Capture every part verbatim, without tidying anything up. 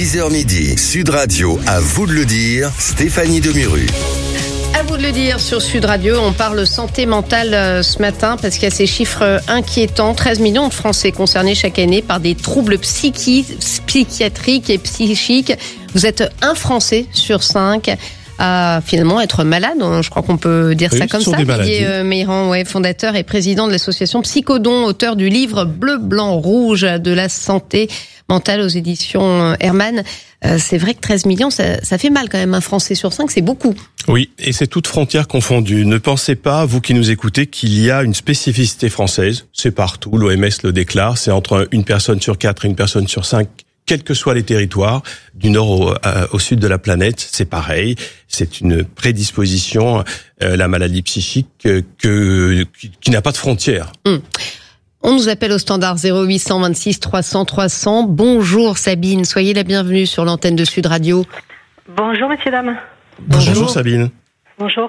dix heures midi, Sud Radio, à vous de le dire, Stéphanie Demuru. À vous de le dire sur Sud Radio, on parle santé mentale ce matin parce qu'il y a ces chiffres inquiétants. treize millions de Français concernés chaque année par des troubles psychiques, psychiatriques et psychiques. Vous êtes un Français sur cinq à finalement être malade. Je crois qu'on peut dire oui, ça comme ça. Didier Meyran, ouais, fondateur et président de l'association Psychodon, auteur du livre Bleu, Blanc, Rouge de la santé mentale aux éditions Hermann. Euh, c'est vrai que treize millions, ça, ça fait mal quand même. Un Français sur cinq, c'est beaucoup. Oui, et c'est toutes frontières confondues. Ne pensez pas, vous qui nous écoutez, qu'il y a une spécificité française. C'est partout, l'O M S le déclare. C'est entre une personne sur quatre et une personne sur cinq, quels que soient les territoires, du nord au, euh, au sud de la planète. C'est pareil. C'est une prédisposition, euh, la maladie psychique, euh, que, qui, qui n'a pas de frontières. Mmh. On nous appelle au standard zéro huit cent vingt-six trois cents trois cents. Bonjour Sabine, soyez la bienvenue sur l'antenne de Sud Radio. Bonjour messieurs, dames. Bonjour, Bonjour Sabine. Bonjour.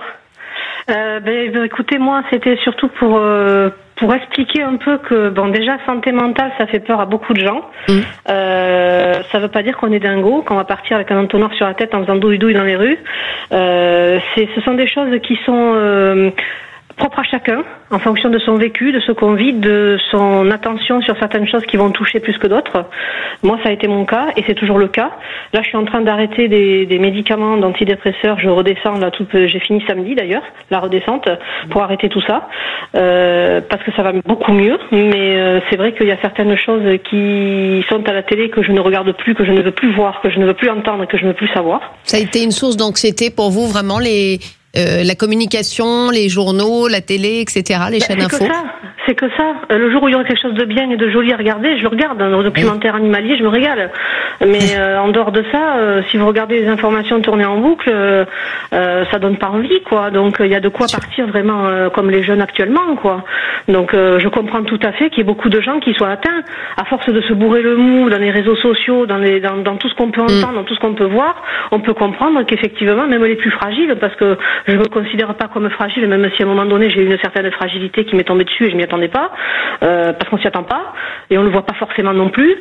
Euh, ben, écoutez, moi c'était surtout pour euh, pour expliquer un peu que bon déjà santé mentale ça fait peur à beaucoup de gens. Mmh. Euh, ça veut pas dire qu'on est dingo, qu'on va partir avec un entonnoir sur la tête en faisant douille douille dans les rues. Euh, c'est ce sont des choses qui sont euh, propre à chacun, en fonction de son vécu, de ce qu'on vit, de son attention sur certaines choses qui vont toucher plus que d'autres. Moi, ça a été mon cas, et c'est toujours le cas. Là, je suis en train d'arrêter des, des médicaments d'antidépresseurs. Je redescends, là, tout, j'ai fini samedi d'ailleurs, la redescente, pour arrêter tout ça, euh, parce que ça va beaucoup mieux. Mais euh, c'est vrai qu'il y a certaines choses qui sont à la télé que je ne regarde plus, que je ne veux plus voir, que je ne veux plus entendre, que je ne veux plus savoir. Ça a été une source d'anxiété pour vous, vraiment, les... Euh, la communication, les journaux, la télé, et cetera, les bah, chaînes info. C'est que ça, c'est que ça. Le jour où il y aura quelque chose de bien et de joli à regarder, je le regarde. Dans le documentaire oui. animalier, je me régale. Mais euh, en dehors de ça, euh, si vous regardez les informations tournées en boucle, euh, euh, ça donne pas envie, quoi. Donc il y a de quoi partir vraiment euh, comme les jeunes actuellement, quoi. Donc euh, je comprends tout à fait qu'il y ait beaucoup de gens qui soient atteints à force de se bourrer le mou dans les réseaux sociaux, dans les, dans, dans tout ce qu'on peut entendre, mm. dans tout ce qu'on peut voir. On peut comprendre qu'effectivement, même les plus fragiles, parce que je me considère pas comme fragile, même si à un moment donné j'ai eu une certaine fragilité qui m'est tombée dessus et je m'y attendais pas, euh, parce qu'on s'y attend pas et on le voit pas forcément non plus.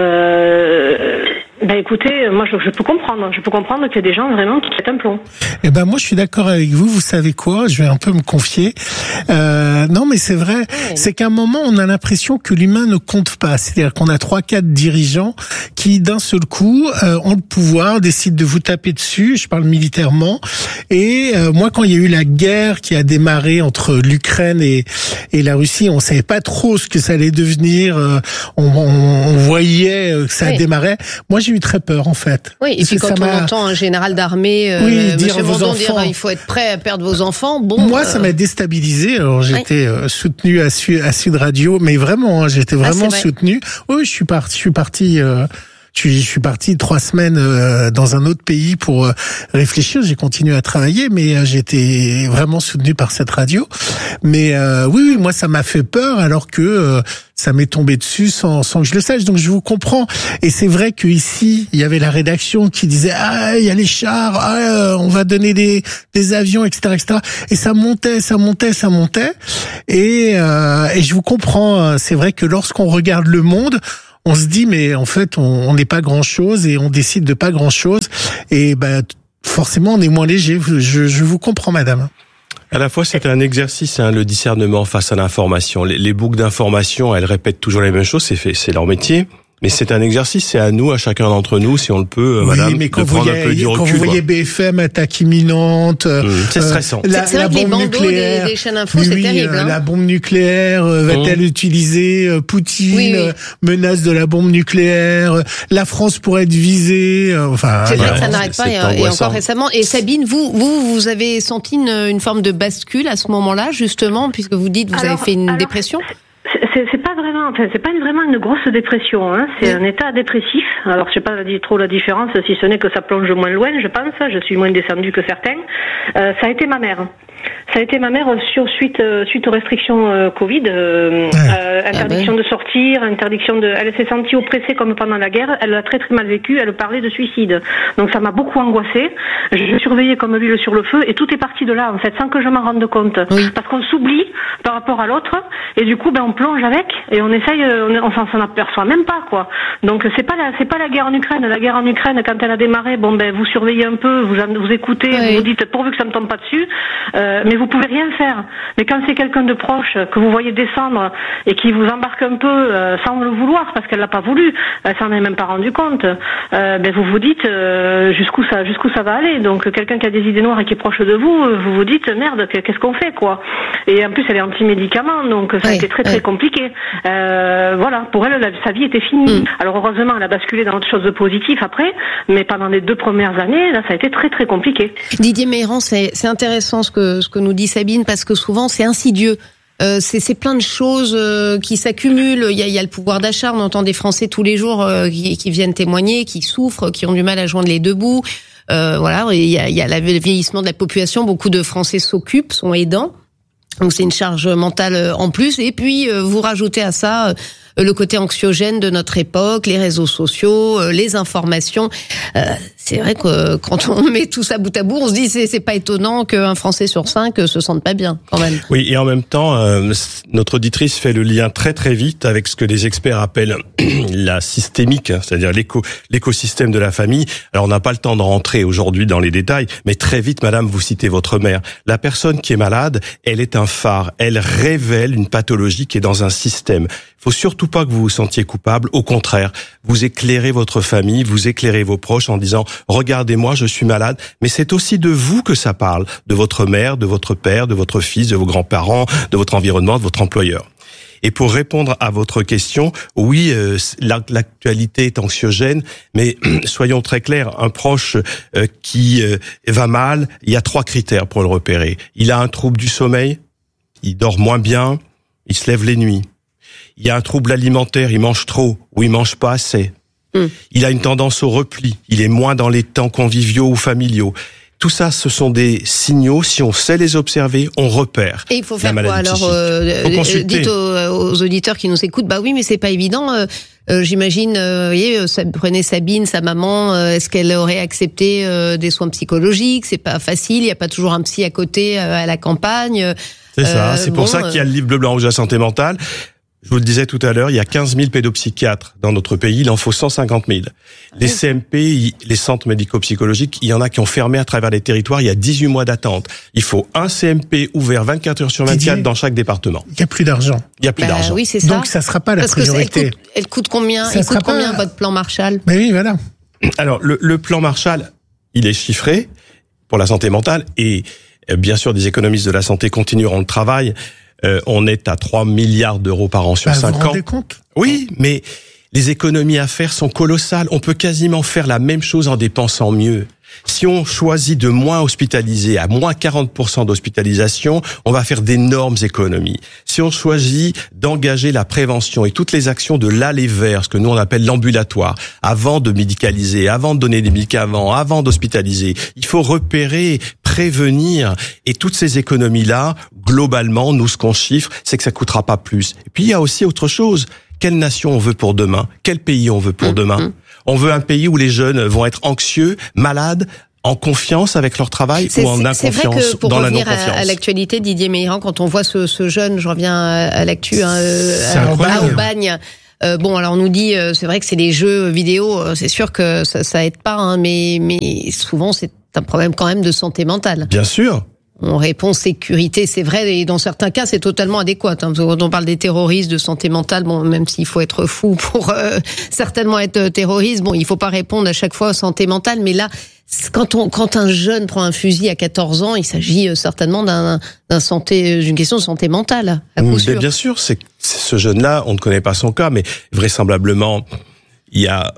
Euh, ben écoutez, moi je, je peux comprendre, je peux comprendre qu'il y a des gens vraiment qui pètent un plomb. Eh ben moi je suis d'accord avec vous. Vous savez quoi ? Je vais un peu me confier. Euh, non mais c'est vrai, oui. C'est qu'à un moment on a l'impression que l'humain ne compte pas. C'est-à-dire qu'on a trois, quatre dirigeants qui d'un seul coup euh, ont le pouvoir, décident de vous taper dessus. Je parle militairement. Et euh, moi quand il y a eu la guerre qui a démarré entre l'Ukraine et, et la Russie, on savait pas trop ce que ça allait devenir. Euh, on, on, on voyait que ça oui. démarrait. Moi j'ai eu très peur en fait. Oui, et puis quand on m'a... entend un général d'armée, euh, oui, dire Monsieur Mandon dire il faut être prêt à perdre vos enfants. Bon, moi euh... ça m'a déstabilisé. Alors j'étais oui. soutenu à, Su- à Sud Radio, mais vraiment, hein, j'étais vraiment ah, soutenu. Oui, je suis parti, je suis parti. Euh, Je suis, je suis parti trois semaines euh, dans un autre pays pour euh, réfléchir. J'ai continué à travailler, mais euh, j'étais vraiment soutenu par cette radio. Mais euh, oui, oui, moi ça m'a fait peur, alors que euh, ça m'est tombé dessus sans, sans que je le sache. Donc je vous comprends. Et c'est vrai que ici il y avait la rédaction qui disait ah il y a les chars, ah, on va donner des, des avions, et cetera, et cetera. Et ça montait, ça montait, ça montait. Et, euh, et je vous comprends. C'est vrai que lorsqu'on regarde le monde, on se dit mais en fait on n'est pas grand chose et on décide de pas grand chose et ben forcément on est moins léger. Je, je vous comprends madame. À la fois c'est un exercice, hein, le discernement face à l'information. Les, les boucles d'information, elles répètent toujours les mêmes choses, c'est fait, c'est leur métier. Mais c'est un exercice, c'est à nous, à chacun d'entre nous, si on le peut, oui, madame, mais quand de prendre voyez, un peu du recul. Quand vous voyez B F M, attaque imminente, mmh, c'est stressant. Euh, la, c'est la vrai bombe que les nucléaire, des, des chaînes infos, oui, c'est oui, terrible. Euh, hein. La bombe nucléaire euh, va-t-elle mmh. utiliser euh, Poutine, oui, oui. Euh, menace de la bombe nucléaire, euh, la France pourrait être visée. Euh, enfin, c'est voilà, vrai que ça n'arrête pas, et, et encore récemment. Et Sabine, vous, vous, vous avez senti une, une forme de bascule à ce moment-là, justement, puisque vous dites que vous alors, avez fait une alors, dépression. C'est, c'est pas vraiment, enfin, c'est pas une, vraiment une grosse dépression, hein. C'est oui. un état dépressif. Alors, je sais pas trop la différence, si ce n'est que ça plonge moins loin, je pense. Je suis moins descendue que certains. Euh, ça a été ma mère. Ça a été ma mère sur, suite, euh, suite aux restrictions euh, Covid, euh, euh, interdiction ah ben. de sortir, interdiction de... Elle s'est sentie oppressée comme pendant la guerre, elle l'a très très mal vécu, elle parlait de suicide. Donc ça m'a beaucoup angoissée, je surveillais comme l'huile sur le feu et tout est parti de là en fait, sans que je m'en rende compte. Oui. Parce qu'on s'oublie par rapport à l'autre et du coup ben, on plonge avec et on essaye, on, on s'en aperçoit même pas quoi. Donc c'est pas la, c'est pas la guerre en Ukraine. La guerre en Ukraine, quand elle a démarré, bon ben vous surveillez un peu, vous, vous écoutez, oui. vous vous dites pourvu que ça ne tombe pas dessus, euh, mais vous pouvez rien faire. Mais quand c'est quelqu'un de proche que vous voyez descendre et qui vous embarque un peu euh, sans le vouloir, parce qu'elle l'a pas voulu, elle s'en est même pas rendu compte, euh, ben vous vous dites euh, jusqu'où ça, jusqu'où ça va aller. Donc quelqu'un qui a des idées noires et qui est proche de vous, vous vous dites merde, qu'est-ce qu'on fait quoi. Et en plus elle est anti-médicament, donc ça oui, a été très très oui. compliqué. Euh, voilà, pour elle, la, sa vie était finie. Mm. Alors heureusement, elle a basculé dans autre chose de positif après, mais pendant les deux premières années, là, ça a été très très compliqué. Didier Meyran, c'est, c'est intéressant ce que ce que nous dit Sabine, parce que souvent c'est insidieux. Euh, c'est, c'est plein de choses euh, qui s'accumulent. Il y a, il y a le pouvoir d'achat. On entend des Français tous les jours euh, qui, qui viennent témoigner, qui souffrent, qui ont du mal à joindre les deux bouts. Euh, voilà, il y a, il y a le vieillissement de la population. Beaucoup de Français s'occupent, sont aidants. Donc c'est une charge mentale en plus. Et puis euh, vous rajoutez à ça euh, le côté anxiogène de notre époque, les réseaux sociaux, euh, les informations. Euh, c'est vrai que quand on met tout ça bout à bout, on se dit c'est, c'est pas étonnant qu'un Français sur cinq se sente pas bien quand même. Oui, et en même temps, euh, notre auditrice fait le lien très très vite avec ce que les experts appellent la systémique, c'est-à-dire l'éco, l'écosystème de la famille. Alors on n'a pas le temps de rentrer aujourd'hui dans les détails, mais très vite, madame, vous citez votre mère. La personne qui est malade, elle est un phare, elle révèle une pathologie qui est dans un système. Il faut surtout pas que vous vous sentiez coupable. Au contraire, vous éclairez votre famille, vous éclairez vos proches en disant « Regardez-moi, je suis malade ». Mais c'est aussi de vous que ça parle, de votre mère, de votre père, de votre fils, de vos grands-parents, de votre environnement, de votre employeur. Et pour répondre à votre question, oui, euh, l'actualité est anxiogène, mais soyons très clairs, un proche euh, qui euh, va mal, il y a trois critères pour le repérer. Il a un trouble du sommeil, il dort moins bien, il se lève les nuits. Il y a un trouble alimentaire, il mange trop ou il mange pas assez. Mmh. Il a une tendance au repli, il est moins dans les temps conviviaux ou familiaux. Tout ça, ce sont des signaux. Si on sait les observer, on repère. Et il faut faire quoi alors euh, dites aux, aux auditeurs qui nous écoutent, bah oui, mais c'est pas évident. Euh, euh, j'imagine, euh, vous voyez, ça, prenez Sabine, sa maman, euh, est-ce qu'elle aurait accepté euh, des soins psychologiques ? C'est pas facile. Il y a pas toujours un psy à côté euh, à la campagne. C'est ça. Euh, c'est pour bon, ça qu'il y a le livre bleu, blanc, rouge de la santé mentale. Je vous le disais tout à l'heure, il y a quinze mille pédopsychiatres dans notre pays, il en faut cent cinquante mille. Les C M P, les centres médico-psychologiques, il y en a qui ont fermé à travers les territoires, il y a dix-huit mois d'attente. Il faut un C M P ouvert vingt-quatre heures sur vingt-quatre Didier, dans chaque département. Il n'y a plus d'argent. Il n'y a plus bah, d'argent. Oui, c'est ça. Donc ça ne sera pas la Parce priorité. Que elle, coûte, elle coûte combien, ça il coûte combien pas... votre plan Marshall ? Mais oui, voilà. Alors, le, le plan Marshall, il est chiffré pour la santé mentale et bien sûr, des économistes de la santé continueront le travail. Euh, on est à trois milliards d'euros par an sur bah, cinq ans. Vous vous rendez compte ? Oui, mais les économies à faire sont colossales. On peut quasiment faire la même chose en dépensant mieux. Si on choisit de moins hospitaliser, à moins quarante pour cent d'hospitalisation, on va faire d'énormes économies. Si on choisit d'engager la prévention et toutes les actions de l'aller vers, ce que nous on appelle l'ambulatoire, avant de médicaliser, avant de donner des médicaments, avant d'hospitaliser, il faut repérer, prévenir. Et toutes ces économies-là, globalement, nous, ce qu'on chiffre, c'est que ça coûtera pas plus. Et puis, il y a aussi autre chose. Quelle nation on veut pour demain ? Quel pays on veut pour demain ? On veut un pays où les jeunes vont être anxieux, malades, en confiance avec leur travail c'est, ou en inconfiance, c'est vrai que pour dans revenir la non-confiance. À, à l'actualité, Didier Meyran, quand on voit ce, ce jeune, je reviens à, à l'actu, hein, à, à Aubagne. Euh, bon, alors on nous dit, euh, c'est vrai que c'est les jeux vidéo, euh, c'est sûr que ça, ça aide pas, hein, mais, mais souvent c'est un problème quand même de santé mentale. Bien sûr. On répond sécurité, c'est vrai, et dans certains cas, c'est totalement adéquat. Hein, quand on parle des terroristes, de santé mentale, bon, même s'il faut être fou pour euh, certainement être terroriste, bon, il faut pas répondre à chaque fois santé mentale, mais là, quand on, quand un jeune prend un fusil à quatorze ans, il s'agit certainement d'un, d'un santé, d'une question de santé mentale. À coup sûr. Bien sûr, c'est, c'est ce jeune-là, on ne connaît pas son cas, mais vraisemblablement, il y a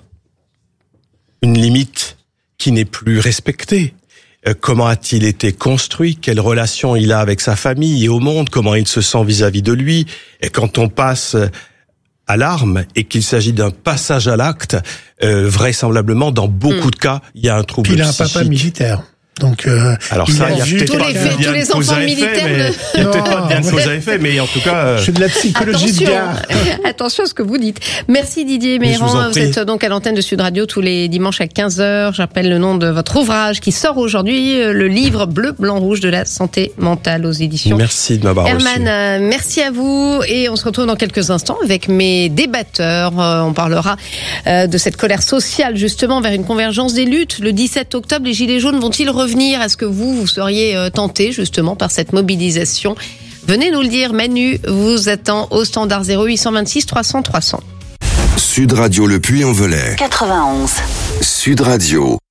une limite qui n'est plus respectée. Comment a-t-il été construit ? Quelle relation il a avec sa famille et au monde ? Comment il se sent vis-à-vis de lui ? Et quand on passe à l'arme et qu'il s'agit d'un passage à l'acte, euh, vraisemblablement, dans beaucoup mmh. de cas, il y a un trouble Puis il a psychique. un papa militaire. Donc, euh, alors ça, il y a peut-être pas de lien de cause à effet, il y a peut-être pas de lien de cause à effet, mais en tout cas, euh... je fais de la psychologie attention, de gare. Attention à ce que vous dites. Merci Didier Meyran. Vous, vous êtes donc à l'antenne de Sud Radio tous les dimanches à quinze heures. J'appelle le nom de votre ouvrage qui sort aujourd'hui, le livre Bleu, Blanc, Rouge de la santé mentale aux éditions. Merci de m'avoir reçu. Herman, euh, merci à vous et on se retrouve dans quelques instants avec mes débatteurs. Euh, on parlera euh, de cette colère sociale justement vers une convergence des luttes. Le dix-sept octobre, les Gilets jaunes vont-ils revenir? Est-ce que vous vous seriez tenté justement par cette mobilisation? Venez nous le dire. Manu vous attend au standard zéro huit cent vingt-six trois cents trois cents. Sud Radio Le Puy-en-Velay. quatre-vingt-onze. Sud Radio.